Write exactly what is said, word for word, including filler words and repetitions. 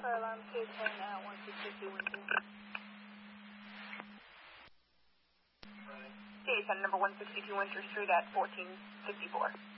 Fire alarm K ten at one sixty-two Winter. K ten, number one sixty-two Winter Street at fourteen fifty-four.